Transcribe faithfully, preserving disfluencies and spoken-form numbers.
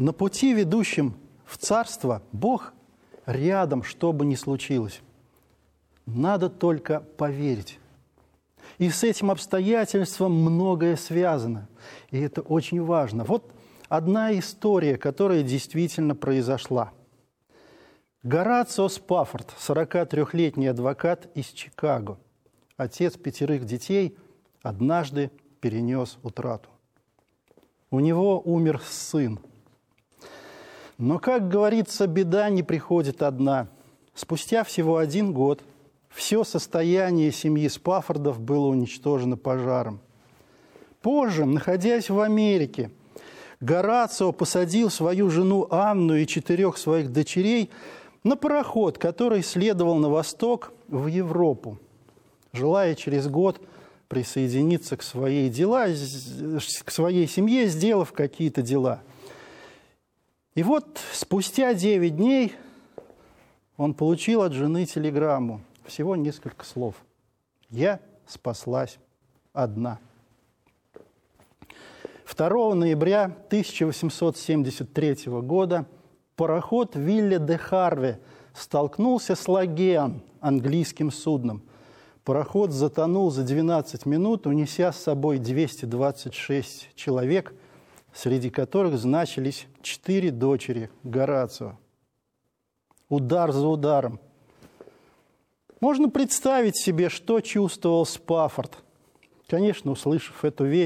На пути, ведущем в царство, Бог рядом, что бы ни случилось. Надо только поверить. И с этим обстоятельством многое связано. И это очень важно. Вот одна история, которая действительно произошла. Горацио Спаффорд, сорокатрёхлетний адвокат из Чикаго, отец пятерых детей, однажды перенес утрату. У него умер сын. Но, как говорится, беда не приходит одна. Спустя всего один год все состояние семьи Спаффордов было уничтожено пожаром. Позже, находясь в Америке, Горацио посадил свою жену Анну и четырех своих дочерей на пароход, который следовал на восток в Европу, желая через год присоединиться к своей, дела, к своей семье, сделав какие-то дела. И вот спустя девять дней он получил от жены телеграмму. Всего несколько слов. «Я спаслась одна». второго ноября тысяча восемьсот семьдесят третьего года пароход «Вилля де Харве» столкнулся с «Лагеан», английским судном. Пароход затонул за двенадцать минут, унеся с собой двести двадцать шесть человек, среди которых значились четыре дочери Горацио. Удар за ударом. Можно представить себе, что чувствовал Спаффорд. Конечно, услышав эту весть,